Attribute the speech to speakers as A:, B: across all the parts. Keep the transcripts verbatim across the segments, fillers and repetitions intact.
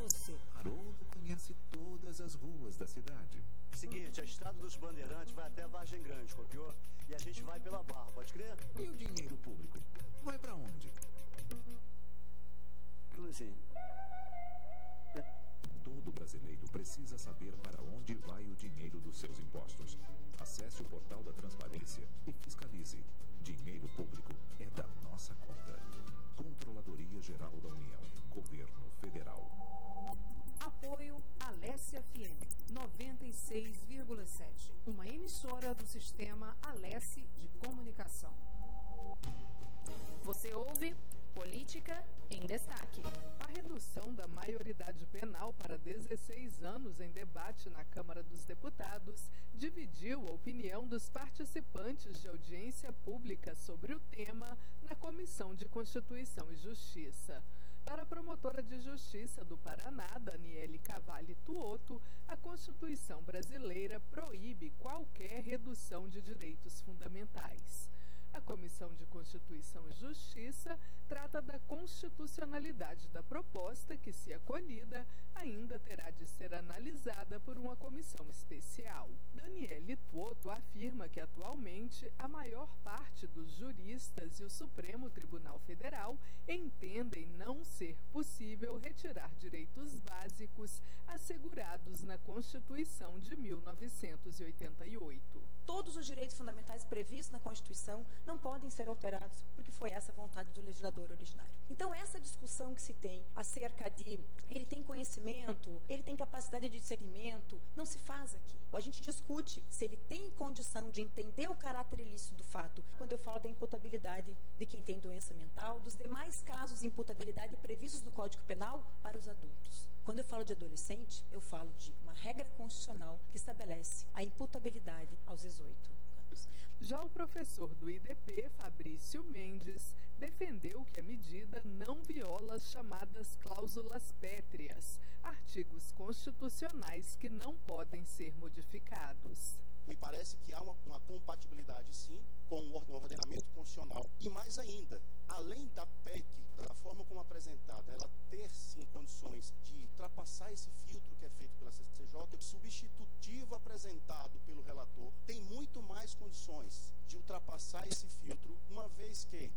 A: você.
B: Haroldo conhece todas as ruas da cidade.
C: Seguinte, a Estrada dos Bandeirantes vai até Vargem Grande, copiou? E a gente vai pela Barra, pode crer?
B: E o dinheiro público? Vai pra onde?
C: Como assim?
B: Todo brasileiro precisa saber para onde vai o dinheiro dos seus impostos. Acesse o portal da Transparência e fiscalize. Dinheiro público é da nossa conta. Controladoria Geral da União. Governo Federal.
A: Apoio Alesse F M noventa e seis vírgula sete, uma emissora do sistema Alesse de Comunicação. Você ouve Política em Destaque.
D: A redução da maioridade penal para dezesseis anos em debate na Câmara dos Deputados dividiu a opinião dos participantes de audiência pública sobre o tema na Comissão de Constituição e Justiça. Para a promotora de Justiça do Paraná, Daniele Cavalli Tuoto, a Constituição brasileira proíbe qualquer redução de direitos fundamentais. A Comissão de Constituição e Justiça trata da constitucionalidade da proposta que, se acolhida, ainda terá de ser analisada por uma comissão especial. Daniele Tuoto afirma que, atualmente, a maior parte dos juristas e o Supremo Tribunal Federal entendem não ser possível retirar direitos básicos assegurados na Constituição de mil novecentos e oitenta e oito.
E: Todos os direitos fundamentais previstos na Constituição não podem ser alterados, porque foi essa a vontade do legislador originário. Então, essa discussão que se tem acerca de ele tem conhecimento, ele tem capacidade de discernimento, não se faz aqui. A gente discute se ele tem condição de entender o caráter ilícito do fato, quando eu falo da imputabilidade de quem tem doença mental, dos demais casos de imputabilidade previstos no Código Penal para os adultos. Quando eu falo de adolescente, eu falo de uma regra constitucional que estabelece a imputabilidade aos dezoito anos.
D: Já o professor do I D P, Fabrício Mendes, defendeu que a medida não viola as chamadas cláusulas pétreas, artigos constitucionais que não podem ser modificados.
F: Me parece que há uma, uma compatibilidade, sim, com o ordenamento constitucional. E mais ainda, além da P E C, da forma como apresentada, ela ter, sim, condições de ultrapassar esse filtro que é feito pela C C J, o substitutivo apresentado pelo relator tem muito mais condições de ultrapassar esse filtro, uma vez que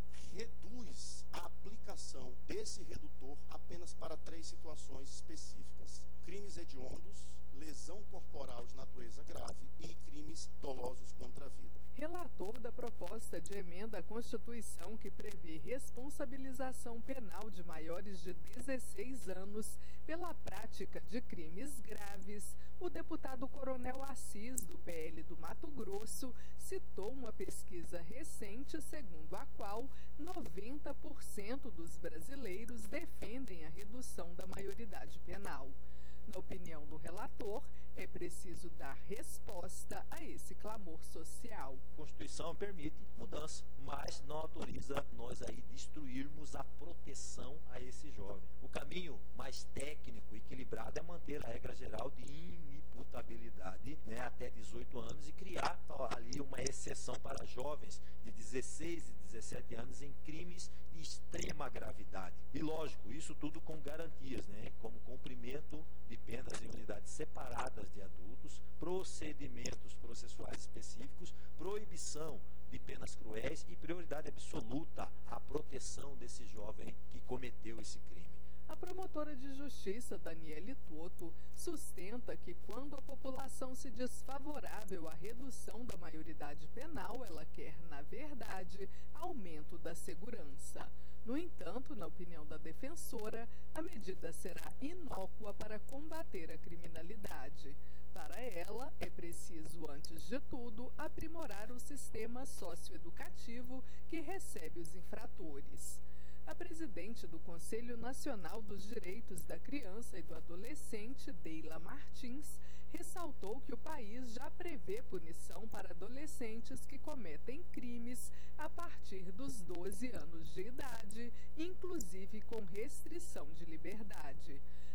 F: reduz a aplicação desse redutor apenas para três situações específicas: crimes hediondos, lesão corporal de natureza grave e crimes dolosos contra a vida.
D: Relator da proposta de emenda à Constituição que prevê responsabilização penal de maiores de dezesseis anos pela prática de crimes graves, o deputado Coronel Assis, do P L do Mato Grosso, citou uma pesquisa recente segundo a qual noventa por cento dos brasileiros defendem a redução da maioridade penal. Na opinião do relator, é preciso dar resposta a esse clamor social.
G: A Constituição permite mudança, mas não autoriza nós aí destruirmos a proteção a esse jovem. O caminho mais técnico e equilibrado é manter a regra geral de inimputabilidade, né, até dezoito anos e criar ali uma exceção para jovens de dezesseis e dezessete anos em crimes de extrema gravidade. E lógico, isso tudo com garantias, né, como cumprimento de penas em unidades separadas de adultos, procedimentos processuais específicos, proibição de penas cruéis e prioridade absoluta à proteção desse jovem que cometeu esse crime.
D: A promotora de justiça, Daniele Tuoto, sustenta que quando a população se diz favorável à redução da maioridade penal, ela quer, na verdade, aumento da segurança. No entanto, na opinião da defensora, a medida será inócua para combater a criminalidade. Para ela, é preciso, antes de tudo, aprimorar o sistema socioeducativo que recebe os infratores. A presidente do Conselho Nacional dos Direitos da Criança e do Adolescente, Deila Martins, ressaltou que o país já prevê punição para adolescentes que cometem crimes a partir dos doze anos de idade, inclusive com restrição de liberdade.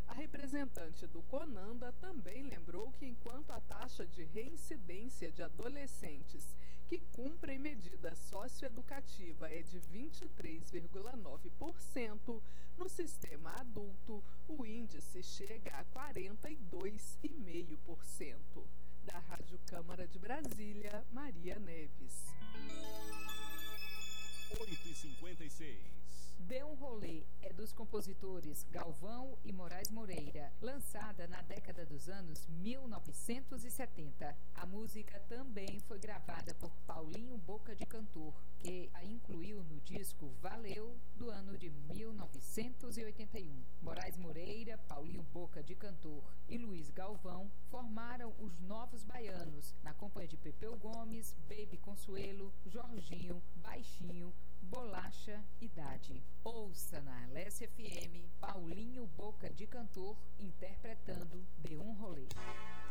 D: A representante do CONANDA também lembrou que enquanto a taxa de reincidência de adolescentes que cumprem medida socioeducativa é de vinte e três vírgula nove por cento, no sistema adulto o índice chega a quarenta e dois vírgula cinco por cento. Da Rádio Câmara de Brasília, Maria Neves.
B: oito e cinquenta e seis.
H: Dê um Rolê é dos compositores Galvão e Moraes Moreira, lançada na década dos anos mil novecentos e setenta. A música também foi gravada por Paulinho Boca de Cantor, que a incluiu no disco Valeu, do ano de mil novecentos e oitenta e um. Moraes Moreira, Paulinho Boca de Cantor e Luiz Galvão formaram os Novos Baianos, na companhia de Pepeu Gomes, Baby Consuelo, Jorginho, Baixinho, Bolacha e Dade. Ouça na Alessia F M, Paulinho Boca de Cantor interpretando Dê um Rolê.